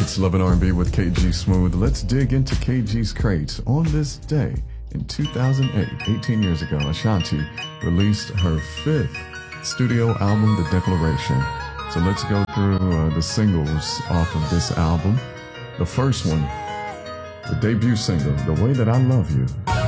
It's Love and R&B with KG Smooth. Let's dig into KG's crates. On this day in 2008, 18 years ago, Ashanti released her fifth studio album, The Declaration. So let's go through the singles off of this album. The first one, the debut single, The Way That I Love You.